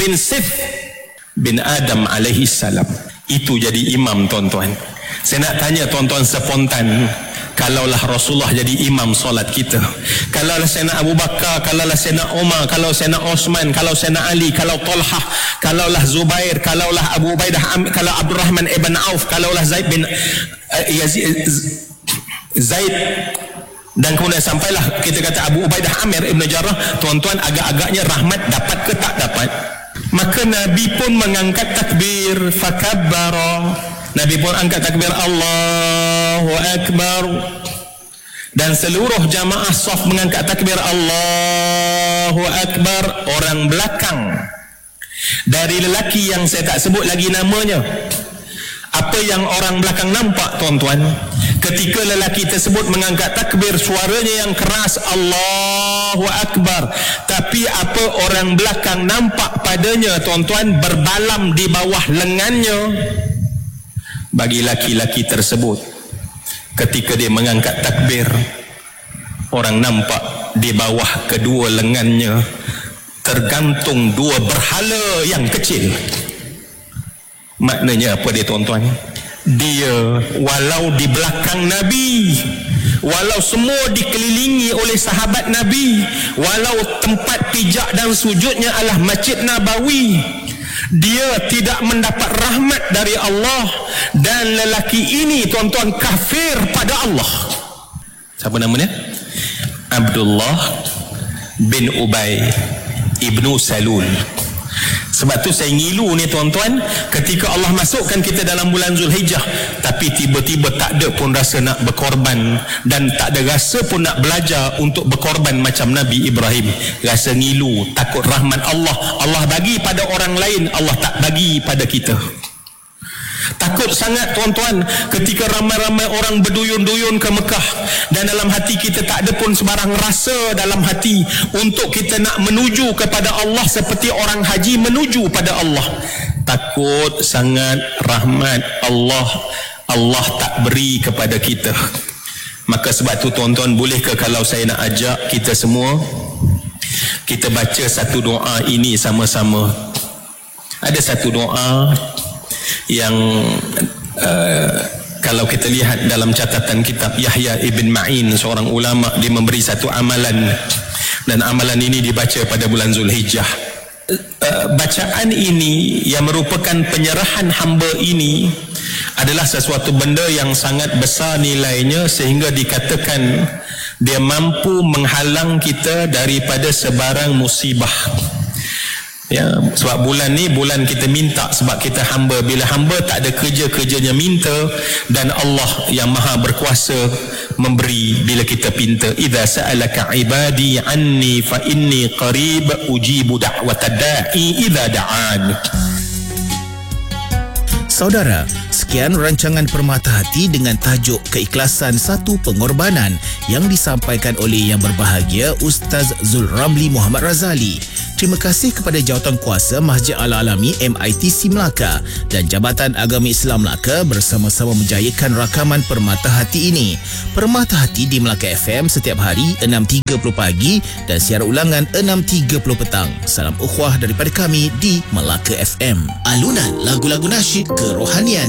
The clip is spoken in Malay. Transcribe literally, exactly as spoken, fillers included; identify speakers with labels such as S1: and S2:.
S1: bin Sif bin Adam alaihi salam. Itu jadi imam, tuan-tuan. Saya nak tanya tuan-tuan spontan, kalaulah Rasulullah jadi imam solat kita, kalaulah Sayyidina Abu Bakar, kalaulah Sayyidina Umar, kalau Sayyidina Osman, kalau Sayyidina Ali, kalau Talhah, kalaulah Zubair, kalaulah Abu Ubaidah, kalau Abdurrahman ibn Auf, kalaulah Zaid bin uh, Yazid Zaid, dan kemudian sampailah kita kata Abu Ubaidah Amir ibn Jarrah, tuan-tuan, agak-agaknya rahmat dapat ke tak dapat? Maka Nabi pun mengangkat takbir, fakabbara, Nabi pun angkat takbir Allahu Akbar, dan seluruh jamaah saf mengangkat takbir Allahu Akbar. Orang belakang dari lelaki yang saya tak sebut lagi namanya, apa yang orang belakang nampak, tuan-tuan? Ketika lelaki tersebut mengangkat takbir, suaranya yang keras Allahu Akbar, tapi apa orang belakang nampak padanya, tuan-tuan? Berbalam di bawah lengannya. Bagi laki-laki tersebut, ketika dia mengangkat takbir, orang nampak di bawah kedua lengannya tergantung dua berhala yang kecil. Maknanya apa dia, tuan-tuan? Dia walau di belakang Nabi, walau semua dikelilingi oleh sahabat Nabi, walau tempat pijak dan sujudnya adalah Masjid Nabawi, dia tidak mendapat rahmat dari Allah. Dan lelaki ini, tuan-tuan, kafir pada Allah. Siapa namanya? Abdullah bin Ubay ibnu Salul. Sebab tu saya ngilu ni, tuan-tuan, ketika Allah masukkan kita dalam bulan Zulhijjah, tapi tiba-tiba tak ada pun rasa nak berkorban, dan tak ada rasa pun nak belajar untuk berkorban macam Nabi Ibrahim. Rasa ngilu, takut rahmat Allah. Allah bagi pada orang lain, Allah tak bagi pada kita. Takut sangat, tuan-tuan, ketika ramai-ramai orang berduyun-duyun ke Mekah, dan dalam hati kita tak ada pun sebarang rasa dalam hati untuk kita nak menuju kepada Allah seperti orang haji menuju pada Allah. Takut sangat rahmat Allah Allah tak beri kepada kita. Maka sebab tu, tuan-tuan, bolehkah kalau saya nak ajak kita semua, kita baca satu doa ini sama-sama? Ada satu doa yang uh, kalau kita lihat dalam catatan kitab Yahya ibn Ma'in, seorang ulama, dia memberi satu amalan, dan amalan ini dibaca pada bulan Zulhijjah. Uh, bacaan ini yang merupakan penyerahan hamba ini adalah sesuatu benda yang sangat besar nilainya, sehingga dikatakan dia mampu menghalang kita daripada sebarang musibah. Ya, sebab bulan ni bulan kita minta, sebab kita hamba. Bila hamba tak ada kerja-kerjanya minta, dan Allah yang maha berkuasa memberi bila kita pinta. Idza sa'alaka ibadi anni fa inni qarib ujibu da'watad da'i idza da'an.
S2: Saudara, sekian rancangan Permata Hati dengan tajuk Keikhlasan Satu Pengorbanan yang disampaikan oleh Yang Berbahagia Ustaz Zul Ramli Muhammad Razali. Terima kasih kepada Jawatankuasa Masjid Al-Alami M I T C Melaka dan Jabatan Agama Islam Melaka bersama-sama menjayakan rakaman Permata Hati ini. Permata Hati di Melaka F M setiap hari enam tiga puluh pagi dan siaran ulangan enam tiga puluh petang. Salam ukhuwah daripada kami di Melaka F M. Alunan lagu-lagu nasyid kerohanian